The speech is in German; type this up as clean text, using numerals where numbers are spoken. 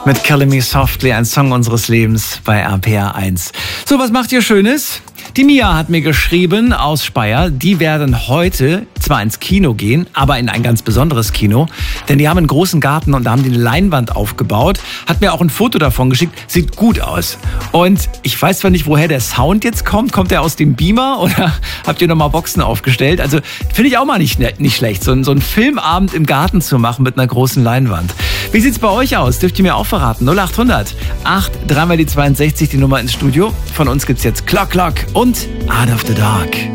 mit Killing Me Softly, ein Song unseres Lebens bei RPR 1. So, was macht ihr Schönes? Die Mia hat mir geschrieben aus Speyer, die werden heute zwar ins Kino gehen, aber in ein ganz besonderes Kino, denn die haben einen großen Garten und da haben die eine Leinwand aufgebaut, hat mir auch ein Foto davon geschickt, sieht gut aus. Und ich weiß zwar nicht, woher der Sound jetzt kommt der aus dem Beamer oder habt ihr nochmal Boxen aufgestellt? Also finde ich auch mal nicht schlecht, so einen Filmabend im Garten zu machen mit einer großen Leinwand. Wie sieht's bei euch aus? Dürft ihr mir auch verraten? 0800 8 3 mal die 62, die Nummer ins Studio. Von uns gibt's jetzt Clock Clock und Out of the Dark.